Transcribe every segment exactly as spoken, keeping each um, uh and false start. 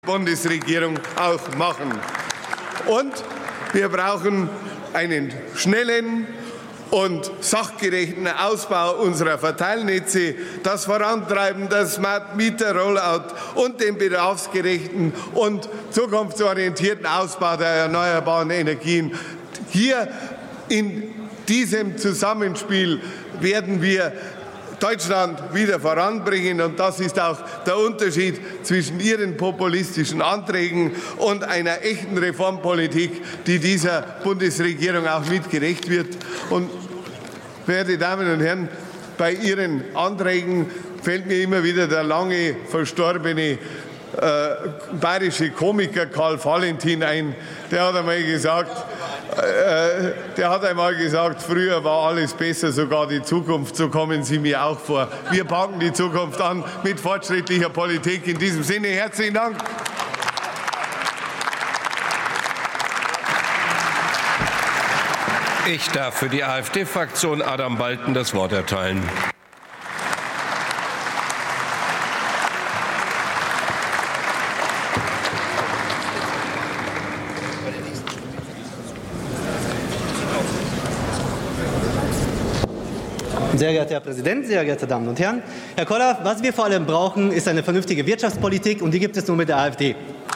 Bundesregierung auch machen. Und wir brauchen einen schnellen und sachgerechten Ausbau unserer Verteilnetze, das Vorantreiben der Smart Meter Rollout und den bedarfsgerechten und zukunftsorientierten Ausbau der erneuerbaren Energien. Hier in diesem Zusammenspiel werden wir Deutschland wieder voranbringen. Und das ist auch der Unterschied zwischen Ihren populistischen Anträgen und einer echten Reformpolitik, die dieser Bundesregierung auch mitgerecht wird. Und, verehrte Damen und Herren, bei Ihren Anträgen fällt mir immer wieder der lange verstorbene äh, bayerische Komiker Karl Valentin ein. Der hat einmal gesagt, äh, der hat einmal gesagt, früher war alles besser, sogar die Zukunft. So kommen Sie mir auch vor. Wir packen die Zukunft an mit fortschrittlicher Politik. In diesem Sinne herzlichen Dank. Ich darf für die AfD-Fraktion Adam Balten das Wort erteilen. Sehr geehrter Herr Präsident, sehr geehrte Damen und Herren! Herr Koller, was wir vor allem brauchen, ist eine vernünftige Wirtschaftspolitik, und die gibt es nur mit der AfD.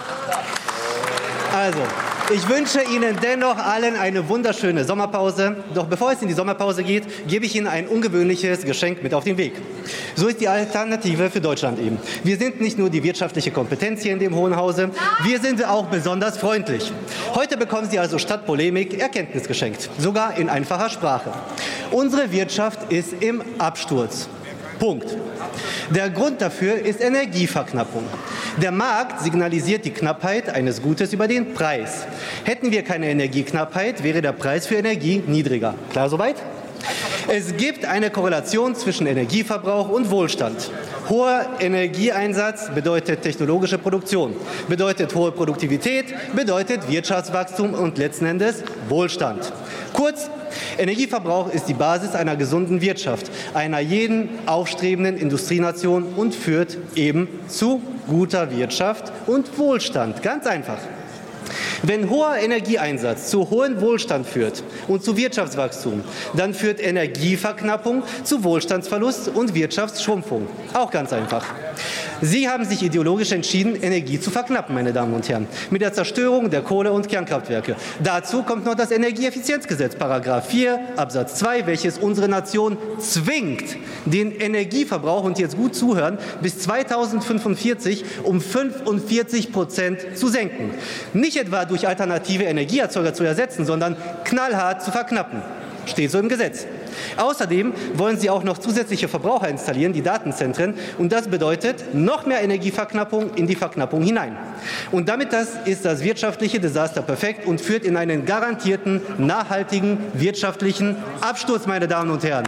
Also, ich wünsche Ihnen dennoch allen eine wunderschöne Sommerpause. Doch bevor es in die Sommerpause geht, gebe ich Ihnen ein ungewöhnliches Geschenk mit auf den Weg. So ist die Alternative für Deutschland eben. Wir sind nicht nur die wirtschaftliche Kompetenz hier in dem Hohen Hause, wir sind auch besonders freundlich. Heute bekommen Sie also statt Polemik Erkenntnis geschenkt, sogar in einfacher Sprache. Unsere Wirtschaft ist im Absturz. Punkt. Der Grund dafür ist Energieverknappung. Der Markt signalisiert die Knappheit eines Gutes über den Preis. Hätten wir keine Energieknappheit, wäre der Preis für Energie niedriger. Klar soweit? Es gibt eine Korrelation zwischen Energieverbrauch und Wohlstand. Hoher Energieeinsatz bedeutet technologische Produktion, bedeutet hohe Produktivität, bedeutet Wirtschaftswachstum und letzten Endes Wohlstand. Kurz, Energieverbrauch ist die Basis einer gesunden Wirtschaft, einer jeden aufstrebenden Industrienation und führt eben zu guter Wirtschaft und Wohlstand. Ganz einfach. Wenn hoher Energieeinsatz zu hohem Wohlstand führt und zu Wirtschaftswachstum, dann führt Energieverknappung zu Wohlstandsverlust und Wirtschaftsschrumpfung. Auch ganz einfach. Sie haben sich ideologisch entschieden, Energie zu verknappen, meine Damen und Herren, mit der Zerstörung der Kohle- und Kernkraftwerke. Dazu kommt noch das Energieeffizienzgesetz, Paragraph vier Absatz zwei, welches unsere Nation zwingt, den Energieverbrauch, und jetzt gut zuhören, bis zweitausendfünfundvierzig um fünfundvierzig Prozent zu senken. Nicht etwa durch alternative Energieerzeuger zu ersetzen, sondern knallhart zu verknappen. Steht so im Gesetz. Außerdem wollen Sie auch noch zusätzliche Verbraucher installieren, die Datenzentren, und das bedeutet noch mehr Energieverknappung in die Verknappung hinein. Und damit das ist das wirtschaftliche Desaster perfekt und führt in einen garantierten, nachhaltigen wirtschaftlichen Absturz, meine Damen und Herren.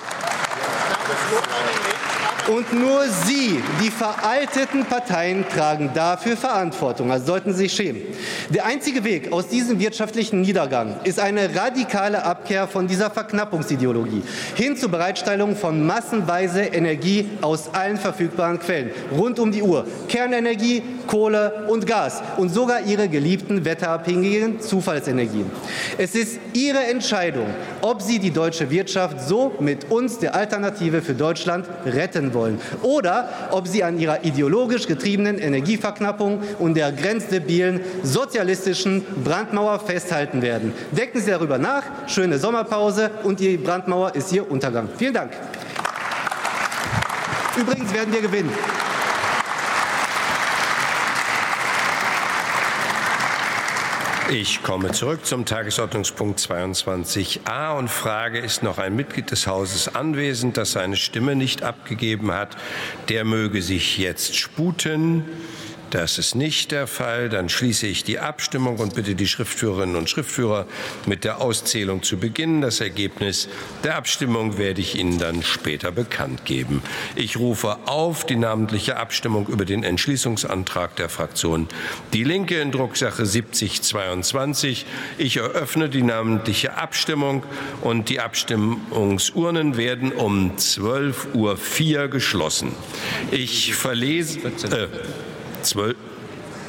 Und nur Sie, die veralteten Parteien, tragen dafür Verantwortung. Also sollten Sie sich schämen. Der einzige Weg aus diesem wirtschaftlichen Niedergang ist eine radikale Abkehr von dieser Verknappungsideologie hin zur Bereitstellung von massenweise Energie aus allen verfügbaren Quellen, rund um die Uhr. Kernenergie, Kohle und Gas und sogar Ihre geliebten wetterabhängigen Zufallsenergien. Es ist Ihre Entscheidung, ob Sie die deutsche Wirtschaft so mit uns, der Alternative für Deutschland, retten wollen oder ob Sie an Ihrer ideologisch getriebenen Energieverknappung und der grenzdebilen sozialistischen Brandmauer festhalten werden. Denken Sie darüber nach. Schöne Sommerpause, und die Brandmauer ist Ihr Untergang. Vielen Dank. Übrigens werden wir gewinnen. Ich komme zurück zum Tagesordnungspunkt zweiundzwanzig a und frage, ist noch ein Mitglied des Hauses anwesend, das seine Stimme nicht abgegeben hat? Der möge sich jetzt sputen. Das ist nicht der Fall. Dann schließe ich die Abstimmung und bitte die Schriftführerinnen und Schriftführer, mit der Auszählung zu beginnen. Das Ergebnis der Abstimmung werde ich Ihnen dann später bekannt geben. Ich rufe auf die namentliche Abstimmung über den Entschließungsantrag der Fraktion Die Linke in Drucksache siebzig zweiundzwanzig. Ich eröffne die namentliche Abstimmung, und die Abstimmungsurnen werden um zwölf Uhr vier geschlossen. Ich verlese äh, zwölf